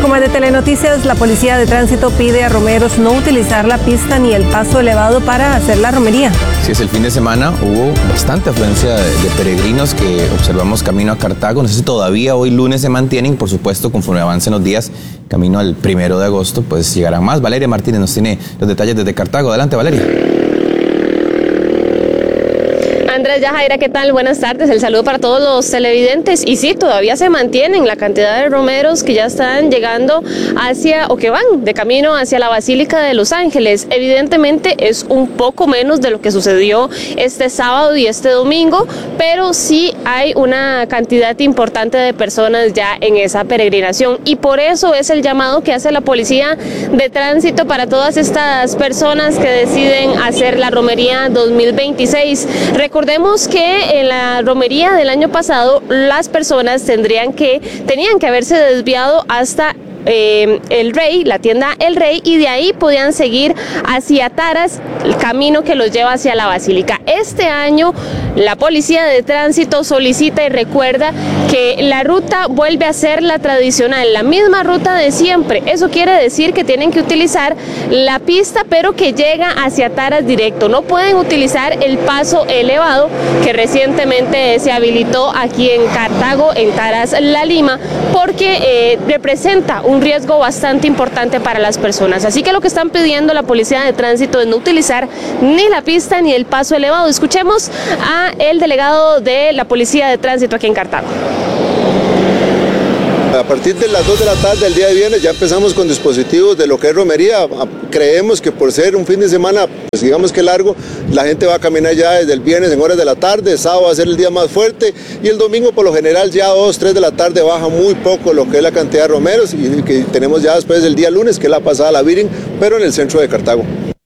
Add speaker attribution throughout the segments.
Speaker 1: con más de Telenoticias. La Policía de Tránsito pide a romeros no utilizar la pista ni el paso elevado para hacer la romería.
Speaker 2: Sí, es el fin de semana, hubo bastante afluencia de peregrinos que observamos camino a Cartago. No sé si todavía hoy lunes se mantienen, por supuesto, conforme avancen los días, camino al 1 de agosto, pues llegarán más. Valeria Martínez nos tiene los detalles desde Cartago. Adelante, Valeria.
Speaker 3: Andrés, Yajaira, ¿qué tal? Buenas tardes, el saludo para todos los televidentes. Y sí, todavía se mantienen la cantidad de romeros que ya están llegando hacia, o que van de camino hacia la Basílica de Los Ángeles. Evidentemente es un poco menos de lo que sucedió este sábado y este domingo, pero sí hay una cantidad importante de personas ya en esa peregrinación. Y por eso es el llamado que hace la Policía de Tránsito para todas estas personas que deciden hacer la romería 2026. Recordemos que en la romería del año pasado las personas tenían que haberse desviado hasta El Rey, la tienda El Rey, y de ahí podían seguir hacia Taras, el camino que los lleva hacia la Basílica. Este año la Policía de Tránsito solicita y recuerda que la ruta vuelve a ser la tradicional, la misma ruta de siempre. Eso quiere decir que tienen que utilizar la pista, pero que llega hacia Taras directo. No pueden utilizar el paso elevado que recientemente se habilitó aquí en Cartago, en Taras La Lima, porque representa un riesgo bastante importante para las personas. Así que lo que están pidiendo la Policía de Tránsito es no utilizar ni la pista ni el paso elevado. Escuchemos a el delegado de la Policía de Tránsito aquí en Cartago.
Speaker 4: A partir de las 2 de la tarde del día de viernes ya empezamos con dispositivos de lo que es romería. Creemos que por ser un fin de semana, pues digamos que largo, la gente va a caminar ya desde el viernes en horas de la tarde, el sábado va a ser el día más fuerte y el domingo por lo general ya 2, 3 de la tarde baja muy poco lo que es la cantidad de romeros y que tenemos ya después del día lunes, que es la pasada la Virgen, pero en el centro de Cartago.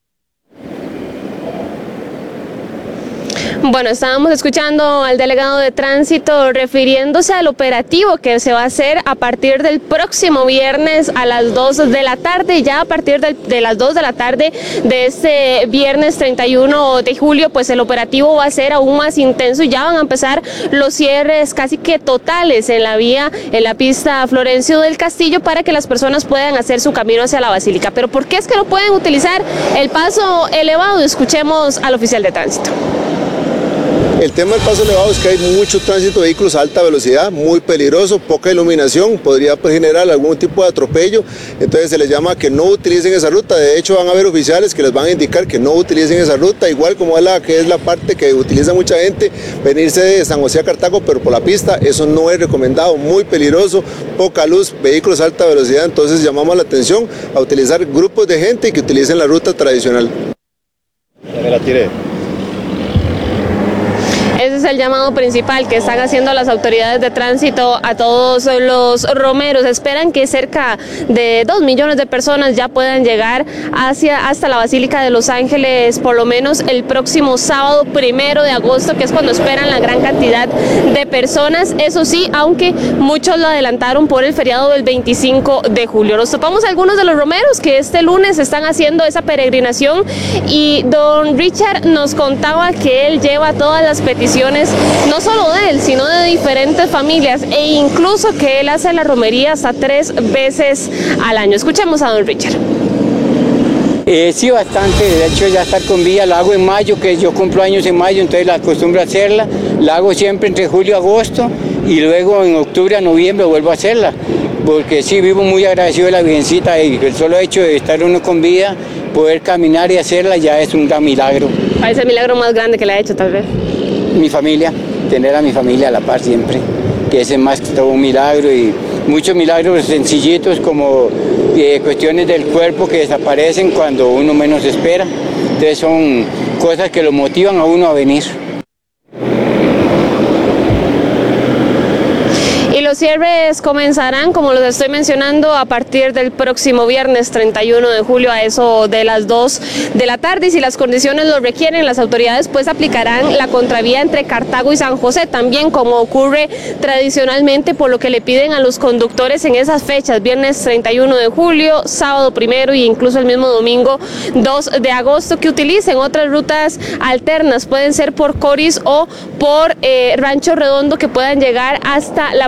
Speaker 3: Bueno, estábamos escuchando al delegado de Tránsito refiriéndose al operativo que se va a hacer a partir del próximo viernes a las 2 de la tarde. Ya a partir de las 2 de la tarde de este viernes 31 de julio, pues el operativo va a ser aún más intenso y ya van a empezar los cierres casi que totales en la vía, en la pista Florencio del Castillo, para que las personas puedan hacer su camino hacia la Basílica. Pero ¿por qué es que no pueden utilizar el paso elevado? Escuchemos al oficial de Tránsito.
Speaker 4: El tema del paso elevado es que hay mucho tránsito de vehículos a alta velocidad, muy peligroso, poca iluminación, podría generar algún tipo de atropello, entonces se les llama a que no utilicen esa ruta. De hecho van a haber oficiales que les van a indicar que no utilicen esa ruta, igual como es la parte que utiliza mucha gente, venirse de San José a Cartago, pero por la pista, eso no es recomendado, muy peligroso, poca luz, vehículos a alta velocidad, entonces llamamos la atención a utilizar grupos de gente que utilicen la ruta tradicional.
Speaker 5: Ya me la tiré.
Speaker 3: Ese es el llamado principal que están haciendo las autoridades de tránsito a todos los romeros. Esperan que cerca de 2 millones de personas ya puedan llegar hasta la Basílica de Los Ángeles, por lo menos el próximo sábado 1 de agosto, que es cuando esperan la gran cantidad de personas. Eso sí, aunque muchos lo adelantaron por el feriado del 25 de julio. Nos topamos a algunos de los romeros que este lunes están haciendo esa peregrinación y don Richard nos contaba que él lleva todas las peticiones, no solo de él, sino de diferentes familias, e incluso que él hace la romería hasta 3 veces al año. Escuchemos a don Richard.
Speaker 6: Sí, bastante. De hecho, ya estar con vida la hago en mayo, que yo cumplo años en mayo, entonces la acostumbro a hacerla. La hago siempre entre julio y agosto y luego en octubre a noviembre vuelvo a hacerla, porque sí, vivo muy agradecido de la Virgencita y el solo hecho de estar uno con vida, poder caminar y hacerla ya es un gran milagro.
Speaker 3: ¿Cuál es el milagro más grande que le ha hecho, tal vez?
Speaker 6: Mi familia, tener a mi familia a la par siempre, que ese es más que todo un milagro, y muchos milagros sencillitos como cuestiones del cuerpo que desaparecen cuando uno menos espera. Entonces son cosas que lo motivan a uno a venir.
Speaker 3: Los cierres comenzarán, como los estoy mencionando, a partir del próximo viernes 31 de julio a eso de las 2 de la tarde, y si las condiciones lo requieren, las autoridades pues aplicarán la contravía entre Cartago y San José, también como ocurre tradicionalmente, por lo que le piden a los conductores en esas fechas, viernes 31 de julio, sábado 1 e incluso el mismo domingo 2 de agosto, que utilicen otras rutas alternas, pueden ser por Coris o por Rancho Redondo, que puedan llegar hasta la provincia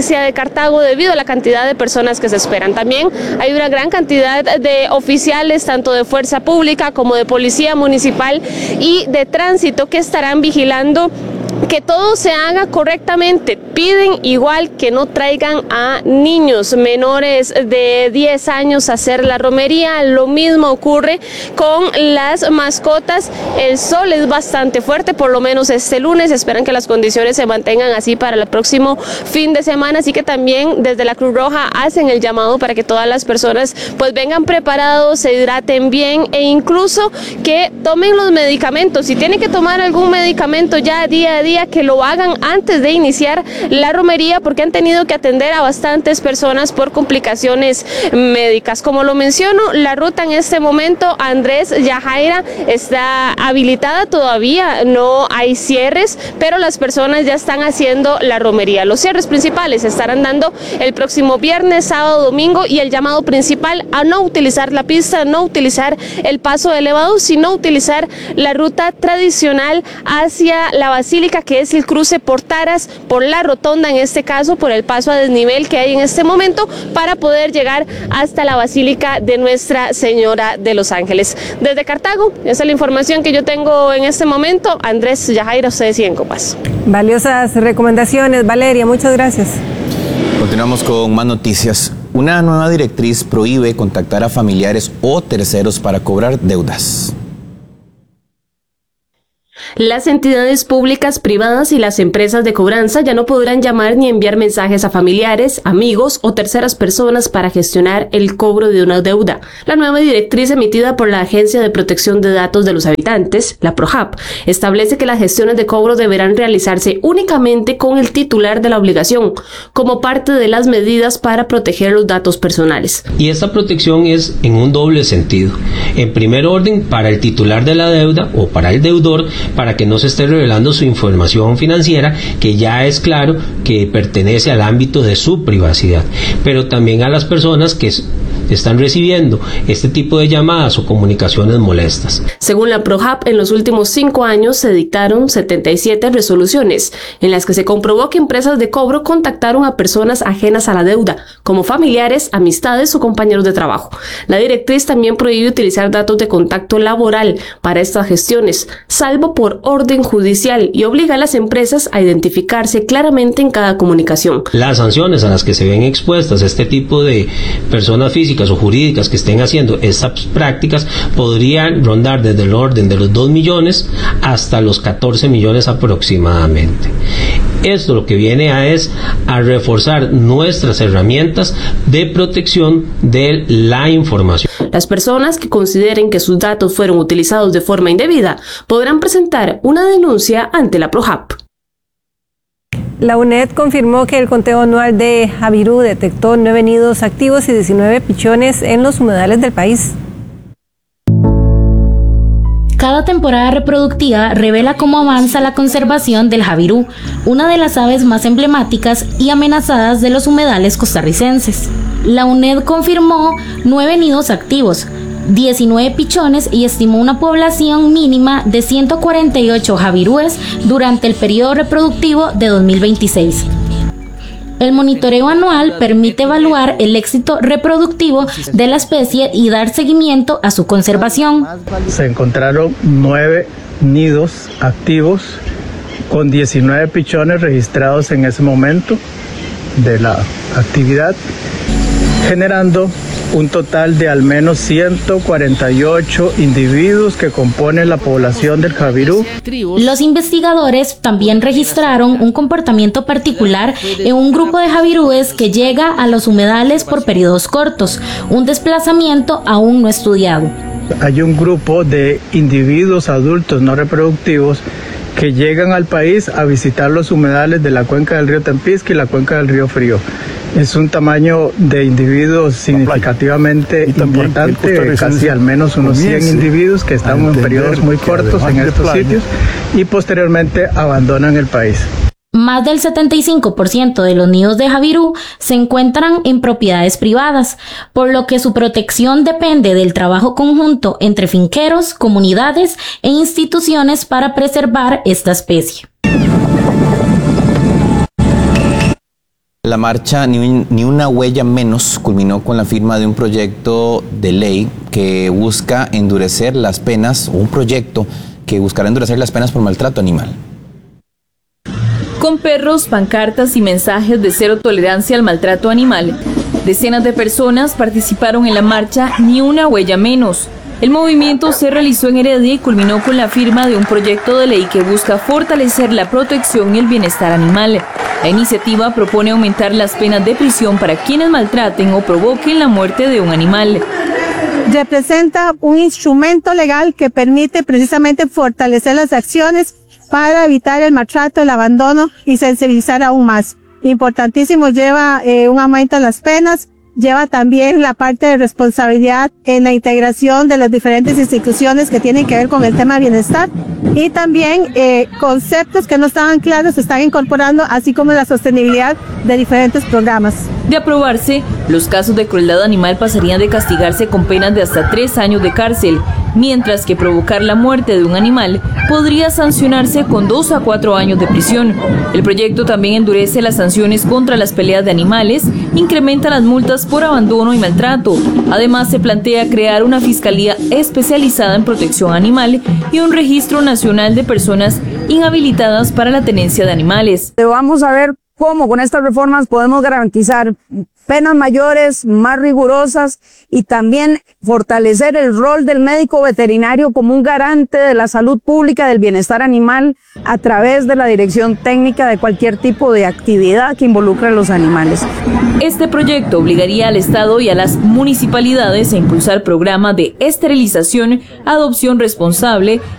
Speaker 3: provincia de Cartago debido a la cantidad de personas que se esperan. También hay una gran cantidad de oficiales, tanto de fuerza pública como de policía municipal y de tránsito, que estarán vigilando que todo se haga correctamente. Piden igual que no traigan a niños menores de 10 años a hacer la romería. Lo mismo ocurre con las mascotas. El sol es bastante fuerte, por lo menos este lunes. Esperan que las condiciones se mantengan así para el próximo fin de semana, así que también desde la Cruz Roja hacen el llamado para que todas las personas pues vengan preparados, se hidraten bien e incluso que tomen los medicamentos. Si tienen que tomar algún medicamento ya día a día, que lo hagan antes de iniciar la romería, porque han tenido que atender a bastantes personas por complicaciones médicas. Como lo menciono, la ruta en este momento, Andrés Yajaira, está habilitada todavía, no hay cierres, pero las personas ya están haciendo la romería. Los cierres principales se estarán dando el próximo viernes, sábado, domingo, y el llamado principal a no utilizar la pista, no utilizar el paso elevado, sino utilizar la ruta tradicional hacia la Basílica, que es el cruce por Taras, por la rotonda en este caso, por el paso a desnivel que hay en este momento, para poder llegar hasta la Basílica de Nuestra Señora de los Ángeles. Desde Cartago, esa es la información que yo tengo en este momento. Andrés Yajaira, ustedes siguen con más.
Speaker 1: Valiosas recomendaciones, Valeria, muchas gracias.
Speaker 2: Continuamos con más noticias. Una nueva directriz prohíbe contactar a familiares o terceros para cobrar deudas.
Speaker 3: Las entidades públicas, privadas y las empresas de cobranza ya no podrán llamar ni enviar mensajes a familiares, amigos o terceras personas para gestionar el cobro de una deuda. La nueva directriz emitida por la Agencia de Protección de Datos de los Habitantes, la PROHAB, establece que las gestiones de cobro deberán realizarse únicamente con el titular de la obligación, como parte de las medidas para proteger los datos personales.
Speaker 7: Y esta protección es en un doble sentido. En primer orden, para el titular de la deuda o para el deudor, para que no se esté revelando su información financiera, que ya es claro que pertenece al ámbito de su privacidad, pero también a las personas que están recibiendo este tipo de llamadas o comunicaciones molestas.
Speaker 3: Según la PROHAB, en los últimos 5 años se dictaron 77 resoluciones en las que se comprobó que empresas de cobro contactaron a personas ajenas a la deuda, como familiares, amistades o compañeros de trabajo. La directriz también prohíbe utilizar datos de contacto laboral para estas gestiones, salvo por orden judicial, y obliga a las empresas a identificarse claramente en cada comunicación.
Speaker 7: Las sanciones a las que se ven expuestas este tipo de personas físicas o jurídicas que estén haciendo estas prácticas podrían rondar desde el orden de los 2 millones hasta los 14 millones aproximadamente. Esto lo que viene a reforzar nuestras herramientas de protección de la información.
Speaker 3: Las personas que consideren que sus datos fueron utilizados de forma indebida podrán presentar una denuncia ante la PROHAB.
Speaker 1: La UNED confirmó que el conteo anual de Javirú detectó 9 nidos activos y 19 pichones en los humedales del país.
Speaker 8: Cada temporada reproductiva revela cómo avanza la conservación del javirú, una de las aves más emblemáticas y amenazadas de los humedales costarricenses. La UNED confirmó 9 nidos activos, 19 pichones y estimó una población mínima de 148 javirúes durante el periodo reproductivo de 2026. El monitoreo anual permite evaluar el éxito reproductivo de la especie y dar seguimiento a su conservación.
Speaker 9: Se encontraron 9 nidos activos con 19 pichones registrados en ese momento de la actividad, generando un total de al menos 148 individuos que componen la población del javirú.
Speaker 8: Los investigadores también registraron un comportamiento particular en un grupo de javirúes que llega a los humedales por periodos cortos, un desplazamiento aún no estudiado.
Speaker 9: Hay un grupo de individuos adultos no reproductivos que llegan al país a visitar los humedales de la cuenca del río Tempisque y la cuenca del río Frío. Es un tamaño de individuos significativamente importante, casi al menos unos 100 individuos que están en periodos muy cortos en estos sitios y posteriormente abandonan el país.
Speaker 8: Más del 75% de los nidos de javirú se encuentran en propiedades privadas, por lo que su protección depende del trabajo conjunto entre finqueros, comunidades e instituciones para preservar esta especie.
Speaker 2: La marcha Ni una huella menos culminó con la firma de un proyecto de ley que busca endurecer las penas, o un proyecto que buscará endurecer las penas por maltrato animal.
Speaker 10: Con perros, pancartas y mensajes de cero tolerancia al maltrato animal, decenas de personas participaron en la marcha Ni una huella menos. El movimiento se realizó en Heredia y culminó con la firma de un proyecto de ley que busca fortalecer la protección y el bienestar animal. La iniciativa propone aumentar las penas de prisión para quienes maltraten o provoquen la muerte de un animal.
Speaker 11: Representa un instrumento legal que permite precisamente fortalecer las acciones para evitar el maltrato, el abandono y sensibilizar aún más. Importantísimo, lleva un aumento en las penas, lleva también la parte de responsabilidad en la integración de las diferentes instituciones que tienen que ver con el tema de bienestar y también conceptos que no estaban claros se están incorporando, así como la sostenibilidad de diferentes programas.
Speaker 10: De aprobarse, los casos de crueldad animal pasarían de castigarse con penas de hasta 3 años de cárcel, mientras que provocar la muerte de un animal podría sancionarse con 2 a 4 años de prisión. El proyecto también endurece las sanciones contra las peleas de animales, incrementa las multas por abandono y maltrato. Además, se plantea crear una fiscalía especializada en protección animal y un registro nacional de personas inhabilitadas para la tenencia de animales.
Speaker 12: Vamos a ver cómo con estas reformas podemos garantizar penas mayores, más rigurosas y también fortalecer el rol del médico veterinario como un garante de la salud pública, del bienestar animal a través de la dirección técnica de cualquier tipo de actividad que involucre a los animales.
Speaker 10: Este proyecto obligaría al Estado y a las municipalidades a impulsar programas de esterilización, adopción responsable